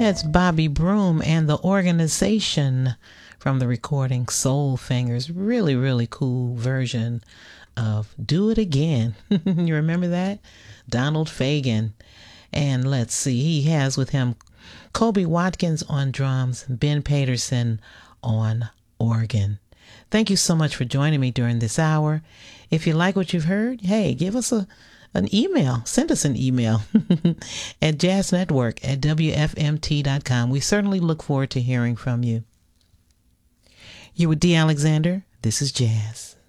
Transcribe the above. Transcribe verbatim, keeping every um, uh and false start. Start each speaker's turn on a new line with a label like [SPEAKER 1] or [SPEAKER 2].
[SPEAKER 1] That's Bobby Broom and the Organization from the recording Soul Fingers. Really, really cool version of Do It Again. You remember that? Donald Fagen. And let's see, he has with him Kobe Watkins on drums, Ben Paterson on organ. Thank you so much for joining me during this hour. If you like what you've heard, hey, give us a an email. Send us an email at jazznetwork at w f m t dot com. We certainly look forward to hearing from you. You're with D. Alexander. This is Jazz.